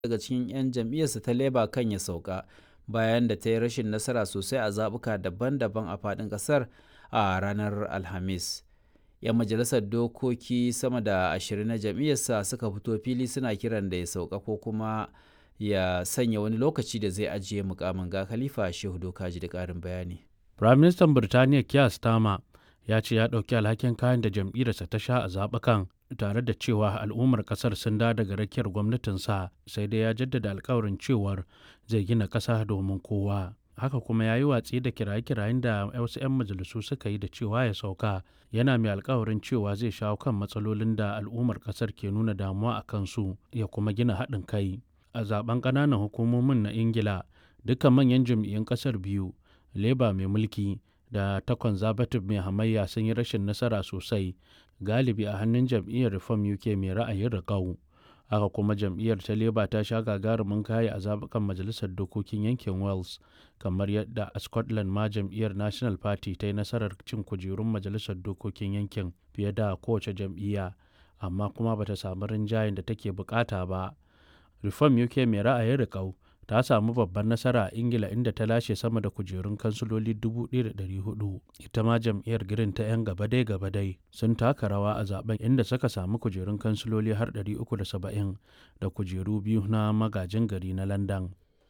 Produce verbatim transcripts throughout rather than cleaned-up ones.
daga cikin 'yan jam'iyyarsa ta Labour kan ya sauka bayan da ta yi rashin nasara sosai a zaɓuka daban-daban a faɗin ƙasar a ranar Alhamis. 'Yan majalisar dokoki sama da ashirin na jam'iyyarsa suka fito fili suna kiran da ya sauka ko kuma ya sanya wani lokaci da zai ajiye mukamin. Ga Khalifa Shehu Dokaji da ƙarin bayani. Firaministan Birtaniya Keir Starmer ya ce ya ɗauki alhakin kayan da jam'iyyarsa ta sha a zaɓukan, tare da cewa al'ummar ƙasar sun da daga rakiyar gwamnatinsa, sai dai ya jaddada alkawarin cewar zai gina ƙasa domin kowa. Haka kuma ya yi watsi da kiraye-kirayen da wasu 'yan majalisu suka yi da cewa ya sauka, yana mai alkawarin cewa zai shawo kan matsalolin da al'ummar ƙasar ke nuna damuwa a kansu, ya kuma gina haɗin kai. A zaben ƙananan hukumomin na Ingila, dukkan manyan jam'iyyun ƙasar biyu, Labour mai mulki da ta Conservative mai hamayya, sun yi rashin nasara sosai, galibi a hannun jam'iyyar Reform U K mai ra'ayin riƙau. Haka kuma jam'iyyar ta Labour ta sha gagarumin kaye a zaɓukan majalisar dokokin yankin Wales, kamar yadda a Scotland ma jam'iyyar National Party ta yi nasarar cin kujerun majalisar dokokin yankin fiye da kowace jam'iyya, amma kuma bata samu rinjayen da take bukata ba. Reform U K mai ra'ayin riƙau ta samu babbar nasara a Ingila, inda ta lashe sama da kujerun kansiloli dubu ɗaya da ɗari hudu. Ita ma jam'iyyar Green ta 'yan gabadai-gabadai sun taka rawa a zaben, inda suka samu kujerun kansiloli har ɗari uku da saba'in da kujeru biyu na magajin gari na London.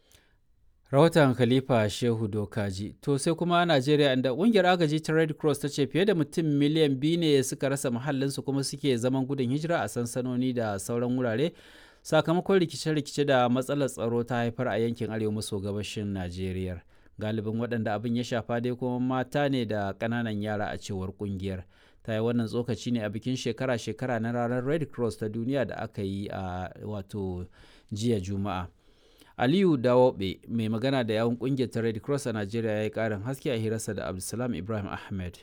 Rahoton Khalifa Shehu Dokaji. To sai kuma a Najeriya, inda ƙungiyar agaji ta Red Cross ta ce fiye da mutum miliyan biyu ne suka rasa muhallinsu kuma suke zaman gudun hijira a sansanoni da sauran wurare sakamakon rikice-rikice da matsalar tsaro ta haifar a yankin arewa maso gabashin Najeriya. Galibin waɗanda abin ya shafa dai kuma mata ne da ƙananan yara, a cewar ƙungiyar. Ta yi wannan tsokaci ne a bikin shekara-shekara na ranar Red Cross ta duniya da aka yi a wato jiya Juma'a. Aliyu Dawobe, mai magana da yawun ƙungiyar ta Red Cross a Najeriya, ya yi ƙarin haske a hirarsa da Abdulsalam Ibrahim Ahmed.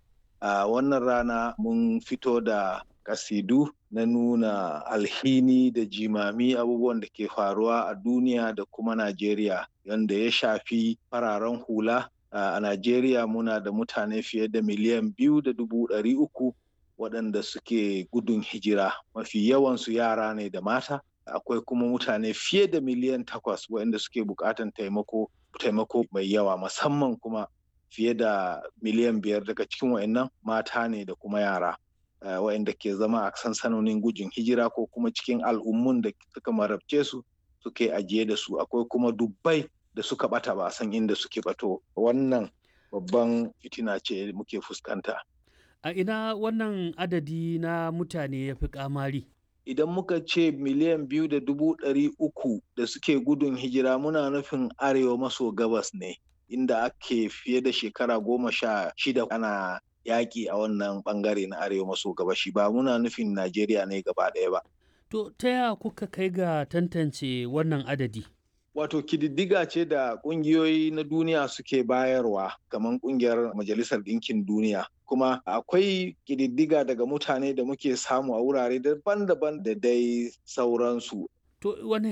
A wannan rana mun fito da kasidu na nuna alhini da jimami abubuwan da ke faruwa a duniya da kuma Najeriya, yanda ya shafi fararen hula. A Najeriya muna da mutane fiye da miliyan biyu da dubu ɗari uku waɗanda suke gudun hijira, mafi yawansu yara ne da mata. Akwai kuma mutane fiye da miliyan takwas waɗanda suke buƙatan taimako taimako mai yawa, musamman kuma fiye da miliyan biyar daga cikin waɗannan mata ne da kuma yara. Uh, waɗanda ke zama a sansanonin gujin hijira ko kuma cikin al'ummun da suka marabce su suke ajiye da su. Akwai kuma dubbai da suka bata ba san inda suke bato. Wannan babban fitina ce muke fuskanta. A ina wannan adadi na mutane ya fi kamari? Idan muka ce miliyan biyu da dubu ɗari uku da suke gudun hijira, muna nufin arewa maso gabas ne, inda ake fiye da shekara goma sha shida ana yaƙi a wannan ɓangare na arewa maso gabashi. Ba muna nufin Najeriya ne gaba ɗaya ba. To ta yaya kuka kai ga tantance wannan adadi? Wato kididdiga ce da ƙungiyoyi na duniya suke bayarwa, kamar ƙungiyar Majalisar Ɗinkin Duniya. Kuma akwai kididdiga daga mutane da muke samu a wurare daban-daban da dai sauransu. To wani